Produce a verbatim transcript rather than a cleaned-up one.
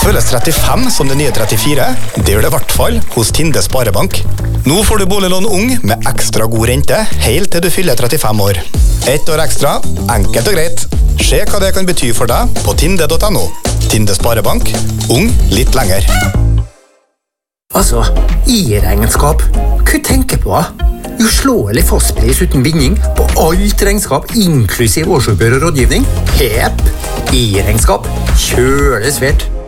føles trettifem som det nye trettifire. Det gjør det i hvert fall hos Tinde Sparebank. Nå får du boliglån ung med ekstra god rente, helt til du fyller trettifem år. Ett år ekstra, enkelt og greit. Se hva det kan bety for deg på tinde punktum no. Tinde Sparebank, ung litt lenger. Altså, i-regnskap. Hva tenker på? Uslåelig fastpris uten binding på alt regnskap, inklusiv årsoppgjør og rådgivning. Hepp! I-regnskap. Kjøles svært.